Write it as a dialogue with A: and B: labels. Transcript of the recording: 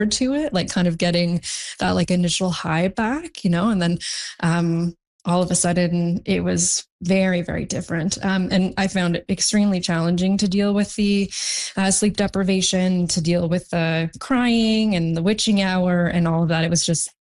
A: to it, like kind of getting that like initial high back, and then all of a sudden it was very, very different. And I found it extremely challenging to deal with the sleep deprivation, to deal with the crying and the witching hour and all of that. It was just